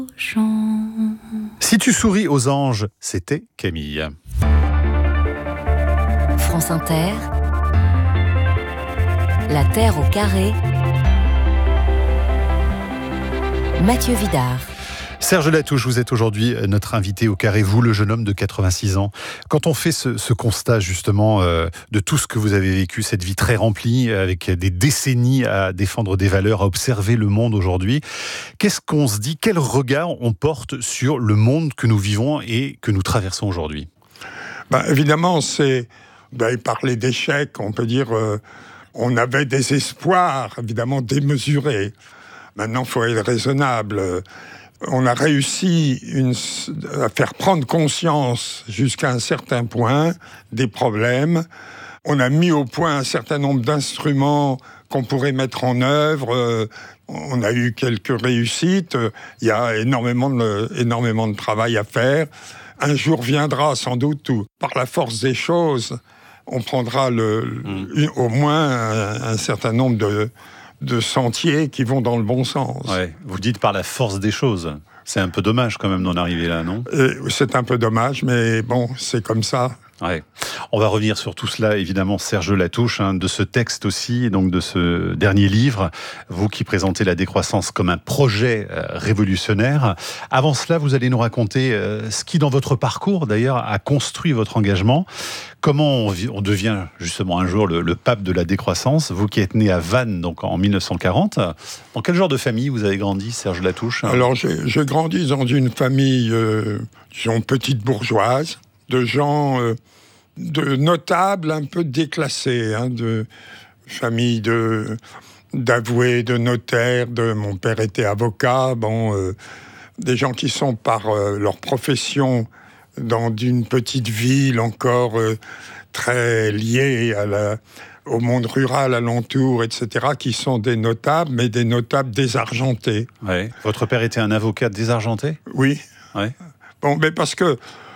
Si tu souris aux anges, c'était Camille. France Inter, La Terre au carré, Mathieu Vidard. Serge Latouche, vous êtes aujourd'hui notre invité au carré, vous, le jeune homme de 86 ans. Quand on fait ce constat justement de tout ce que vous avez vécu, cette vie très remplie, avec des décennies à défendre des valeurs, à observer le monde aujourd'hui, qu'est-ce qu'on se dit, quel regard on porte sur le monde que nous vivons et que nous traversons aujourd'hui ? Évidemment, parler d'échecs, on peut dire, on avait des espoirs, évidemment, démesurés. Maintenant, il faut être raisonnable. On a réussi à faire prendre conscience jusqu'à un certain point des problèmes. On a mis au point un certain nombre d'instruments qu'on pourrait mettre en œuvre. On a eu quelques réussites. Il y a énormément de travail à faire. Un jour viendra sans doute où, par la force des choses, on prendra au moins un certain nombre de sentiers qui vont dans le bon sens. Ouais. Vous dites par la force des choses. C'est un peu dommage quand même d'en arriver là, non ? C'est un peu dommage, mais bon, c'est comme ça. Ouais. On va revenir sur tout cela, évidemment, Serge Latouche, de ce texte aussi, donc de ce dernier livre, vous qui présentez la décroissance comme un projet révolutionnaire. Avant cela, vous allez nous raconter ce qui, dans votre parcours, d'ailleurs, a construit votre engagement. Comment on devient, justement, un jour le pape de la décroissance, vous qui êtes né à Vannes, donc en 1940. Dans quel genre de famille vous avez grandi, Serge Latouche ? Alors, j'ai grandi dans une famille, disons, petite bourgeoise, de gens... de notables un peu déclassés, de famille d'avoués, de notaires. Mon père était avocat. Des gens qui sont par leur profession dans une petite ville encore très liée au monde rural alentour, etc., qui sont des notables, mais des notables désargentés. Ouais. Votre père était un avocat désargenté ? Oui. Ouais. Mais parce que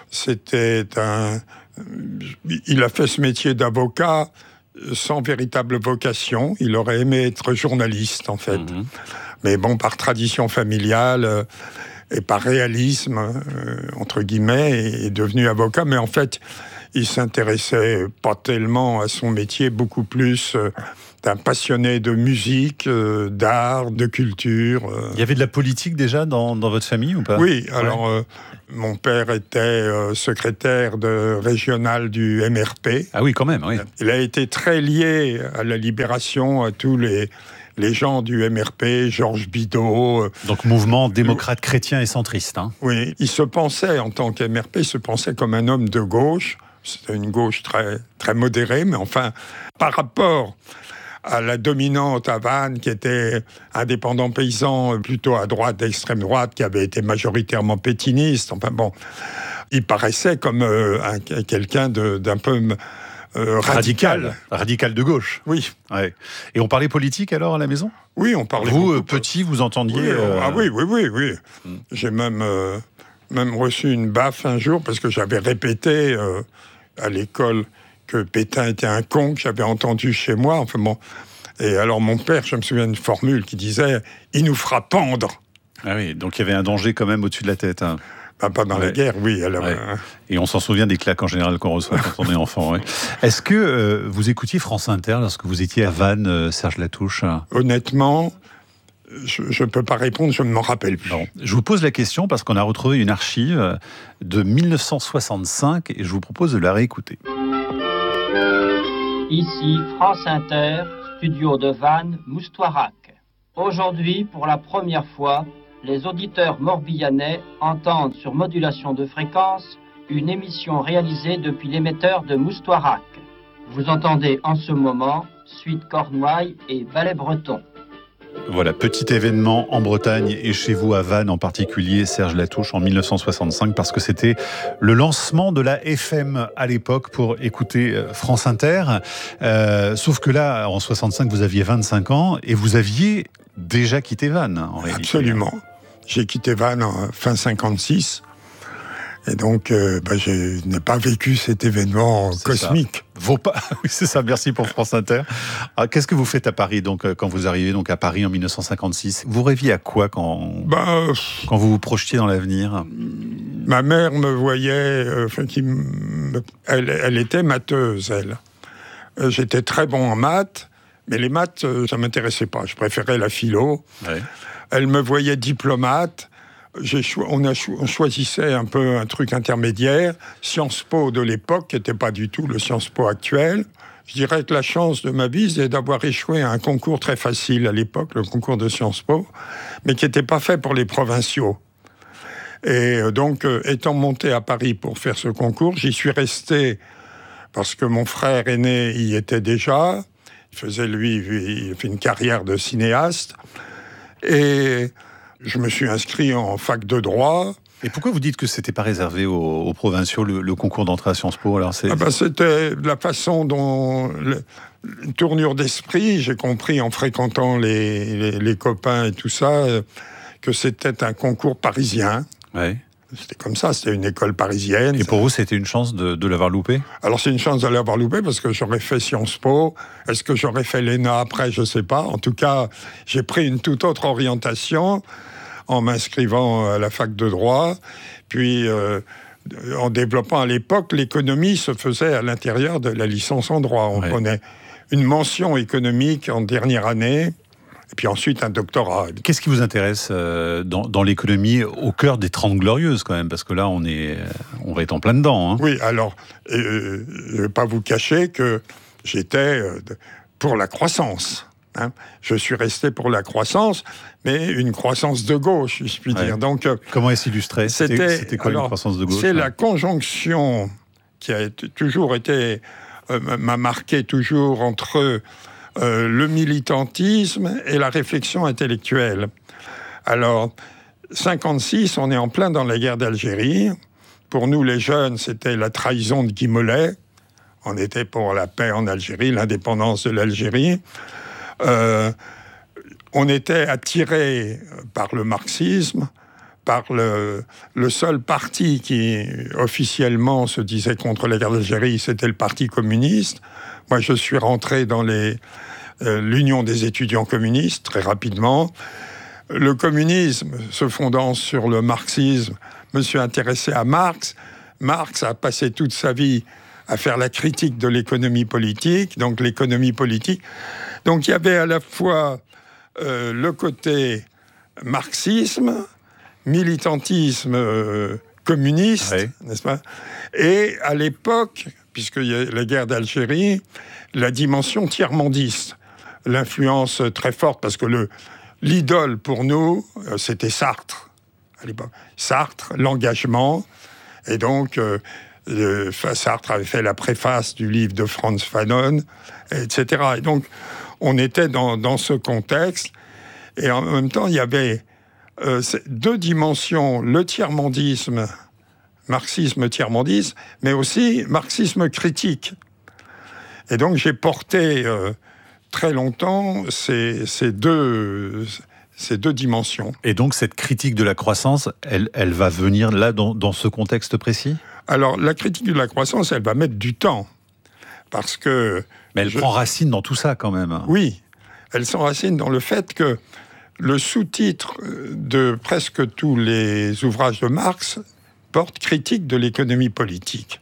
il a fait ce métier d'avocat sans véritable vocation. Il aurait aimé être journaliste, en fait. Mmh. Mais par tradition familiale et par réalisme, entre guillemets, est devenu avocat. Mais en fait, il s'intéressait pas tellement à son métier, beaucoup plus d'un passionné de musique, d'art, de culture. Il y avait de la politique déjà dans votre famille ou pas ? Oui, alors mon père était secrétaire régional du MRP. Ah oui, quand même, oui. Il a été très lié à la Libération, à tous les gens du MRP, Georges Bidault. Donc mouvement démocrate chrétien et centriste. Oui, il se pensait, en tant qu'MRP, il se pensait comme un homme de gauche. C'était une gauche très, très modérée, mais enfin, par rapport à la dominante à Vannes, qui était indépendant paysan, plutôt à droite, d'extrême droite, qui avait été majoritairement pétiniste. Il paraissait comme quelqu'un d'un peu radical. Radical de gauche. Oui. Ouais. Et on parlait politique alors à la maison ? Oui, on parlait. Vous, petit, vous entendiez Oui. J'ai même reçu une baffe un jour parce que j'avais répété à l'école que Pétain était un con, que j'avais entendu chez moi. Et alors mon père, je me souviens d'une formule qui disait « Il nous fera pendre ». Ah oui, donc il y avait un danger quand même au-dessus de la tête. Pas dans la guerre, oui. Alors, Et on s'en souvient des claques en général qu'on reçoit quand on est enfant. Ouais. Est-ce que vous écoutiez France Inter lorsque vous étiez à Vannes, Serge Latouche ? Honnêtement, je ne peux pas répondre, je ne m'en rappelle plus. Non. Je vous pose la question parce qu'on a retrouvé une archive de 1965 et je vous propose de la réécouter. Ici France Inter, studio de Vannes, Moustoirac. Aujourd'hui, pour la première fois, les auditeurs morbihanais entendent sur modulation de fréquence une émission réalisée depuis l'émetteur de Moustoirac. Vous entendez en ce moment Suite Cornouailles et Ballet Breton. Voilà, petit événement en Bretagne et chez vous à Vannes en particulier, Serge Latouche, en 1965, parce que c'était le lancement de la FM à l'époque pour écouter France Inter. Sauf que là, en 65, vous aviez 25 ans et vous aviez déjà quitté Vannes, en réalité. Absolument. J'ai quitté Vannes en fin 56 Et donc, je n'ai pas vécu cet événement cosmique. Oui, c'est ça. Merci pour France Inter. Alors, qu'est-ce que vous faites à Paris, donc, quand vous arrivez donc, à Paris en 1956 ? Vous rêviez à quoi quand vous vous projetiez dans l'avenir ? Ma mère me voyait... elle était matheuse, elle. J'étais très bon en maths, mais les maths, ça ne m'intéressait pas. Je préférais la philo. Ouais. Elle me voyait diplomate. On choisissait un peu un truc intermédiaire. Sciences Po de l'époque, qui n'était pas du tout le Sciences Po actuel. Je dirais que la chance de ma vie, c'est d'avoir échoué à un concours très facile à l'époque, le concours de Sciences Po, mais qui n'était pas fait pour les provinciaux. Et donc, étant monté à Paris pour faire ce concours, j'y suis resté parce que mon frère aîné y était déjà. Il fait une carrière de cinéaste. Et je me suis inscrit en fac de droit. Et pourquoi vous dites que c'était pas réservé aux provinciaux, le concours d'entrée à Sciences Po ? Alors c'était la façon dont... une tournure d'esprit, j'ai compris en fréquentant les copains et tout ça, que c'était un concours parisien. Ouais. C'était comme ça, c'était une école parisienne. Et pour vous, c'était une chance de l'avoir loupé ? Alors c'est une chance de l'avoir loupé parce que j'aurais fait Sciences Po. Est-ce que j'aurais fait l'ENA après ? Je ne sais pas. En tout cas, j'ai pris une toute autre orientation en m'inscrivant à la fac de droit. Puis, en développant à l'époque, l'économie se faisait à l'intérieur de la licence en droit. On prenait une mention économique en dernière année. Et puis ensuite, un doctorat. Qu'est-ce qui vous intéresse dans l'économie, au cœur des 30 Glorieuses, quand même ? Parce que là, on va être en plein dedans. Hein. Oui, alors, je ne vais pas vous cacher que j'étais pour la croissance. Hein. Je suis resté pour la croissance, mais une croissance de gauche, si je puis dire. Donc, comment est-ce illustré ? C'était quoi une croissance de gauche ? C'est la conjonction qui a toujours été... m'a marqué toujours entre... le militantisme et la réflexion intellectuelle. Alors, 56, on est en plein dans la guerre d'Algérie. Pour nous, les jeunes, c'était la trahison de Guy Mollet. On était pour la paix en Algérie, l'indépendance de l'Algérie. On était attirés par le marxisme, par le seul parti qui, officiellement, se disait contre la guerre d'Algérie, c'était le Parti communiste. Moi, je suis rentré dans l'Union des étudiants communistes, très rapidement. Le communisme, se fondant sur le marxisme, me suis intéressé à Marx. Marx a passé toute sa vie à faire la critique de l'économie politique, donc l'économie politique. Donc, il y avait à la fois le côté marxisme, militantisme communiste, n'est-ce pas ? Et à l'époque... puisqu'il y a la guerre d'Algérie, la dimension tiers-mondiste, l'influence très forte, parce que l'idole pour nous, c'était Sartre, à l'époque. Sartre, l'engagement, et donc Sartre avait fait la préface du livre de Frantz Fanon, etc. Et donc, on était dans ce contexte, et en même temps, il y avait deux dimensions, le tiers-mondisme, marxisme tiers-mondisme, mais aussi marxisme critique. Et donc j'ai porté très longtemps ces deux dimensions. Et donc cette critique de la croissance, elle va venir là dans ce contexte précis ? Alors la critique de la croissance, elle va mettre du temps. Parce que... Mais elle prend racine dans tout ça quand même. Oui, elle s'enracine dans le fait que le sous-titre de presque tous les ouvrages de Marx porte critique de l'économie politique.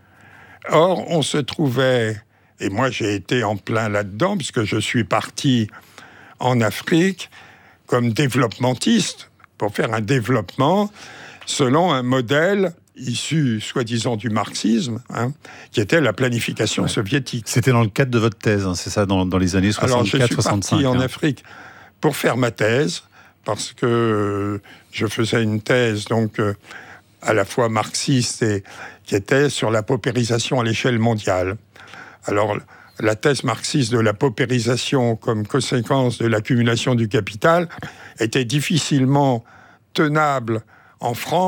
Or, on se trouvait, et moi j'ai été en plein là-dedans, puisque je suis parti en Afrique comme développementiste, pour faire un développement selon un modèle issu, soi-disant, du marxisme, qui était la planification soviétique. C'était dans le cadre de votre thèse, c'est ça, dans les années 64-65. Alors, je suis parti en Afrique pour faire ma thèse, parce que je faisais une thèse, donc... à la fois marxiste et qui était sur la paupérisation à l'échelle mondiale. Alors, la thèse marxiste de la paupérisation comme conséquence de l'accumulation du capital était difficilement tenable en France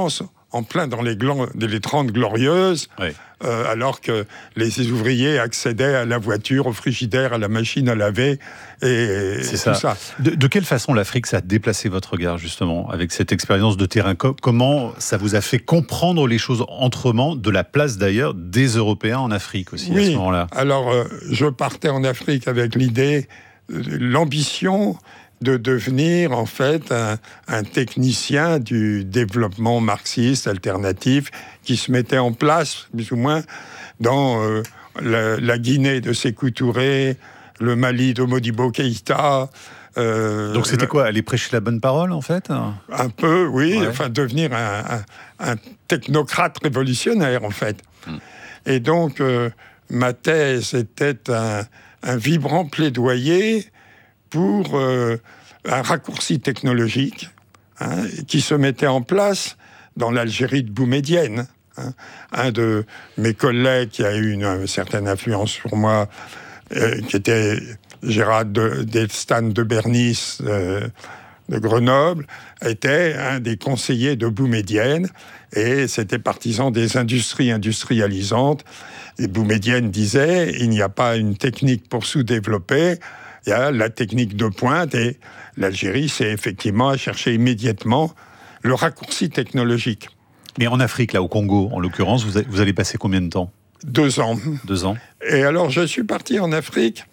en plein dans les 30 glorieuses, Oui. alors que les ouvriers accédaient à la voiture, au frigidaire, à la machine à laver, et C'est tout ça. De quelle façon l'Afrique, ça a déplacé votre regard, justement, avec cette expérience de terrain? Comment ça vous a fait comprendre les choses autrement, de la place d'ailleurs des Européens en Afrique aussi, à ce moment-là? Alors, je partais en Afrique avec l'idée, l'ambition de devenir en fait un technicien du développement marxiste alternatif qui se mettait en place, plus ou moins, dans la Guinée de Sékou Touré, le Mali de Modibo Keïta. Donc c'était quoi? Aller prêcher la bonne parole, en fait? Un peu, oui. Ouais. Enfin, devenir un technocrate révolutionnaire, en fait. Et donc, ma thèse était un vibrant plaidoyer pour un raccourci technologique qui se mettait en place dans l'Algérie de Boumedienne. Un de mes collègues qui a eu une certaine influence sur moi, qui était Gérard Delstan de Bernis de Grenoble, était un des conseillers de Boumedienne et c'était partisan des industries industrialisantes. Et Boumedienne disait, il n'y a pas une technique pour sous-développer, il y a la technique de pointe, et l'Algérie s'est effectivement cherché immédiatement le raccourci technologique. Mais en Afrique, là, au Congo, en l'occurrence, vous allez passer combien de temps? 2 ans. 2 ans. Et alors, je suis parti en Afrique.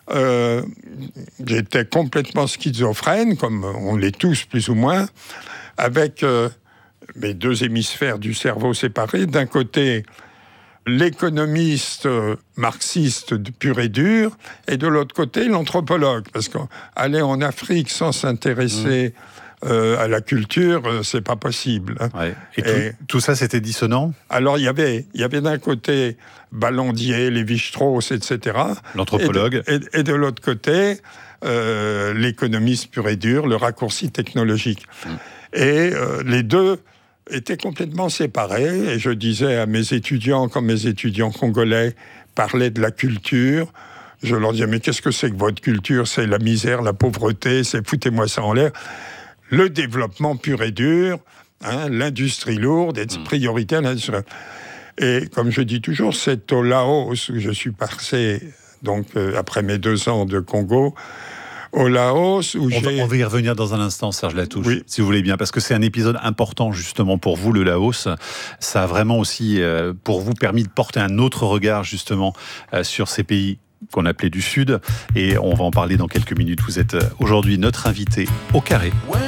J'étais complètement schizophrène, comme on l'est tous plus ou moins, avec mes 2 hémisphères du cerveau séparés. D'un côté, l'économiste marxiste pur et dur, et de l'autre côté, l'anthropologue. Parce qu'aller en Afrique sans s'intéresser à la culture, c'est pas possible. Ouais. Et tout ça, c'était dissonant? Alors, il y avait d'un côté Ballandier, Lévi-Strauss, etc. L'anthropologue. Et de l'autre côté, l'économiste pur et dur, le raccourci technologique. Et les deux étaient complètement séparés. Et je disais à mes étudiants, quand mes étudiants congolais parlaient de la culture, je leur disais, mais qu'est-ce que c'est que votre culture? C'est la misère, la pauvreté, c'est foutez-moi ça en l'air. Le développement pur et dur, l'industrie lourde, et priorité à l'industrie. Et comme je dis toujours, c'est au Laos où je suis passé, donc après mes 2 ans de Congo, au Laos où on va y revenir dans un instant, Serge Latouche, oui, si vous voulez bien, parce que c'est un épisode important justement pour vous, le Laos. Ça a vraiment aussi, pour vous, permis de porter un autre regard justement sur ces pays qu'on appelait du Sud, et on va en parler dans quelques minutes. Vous êtes aujourd'hui notre invité au Carré.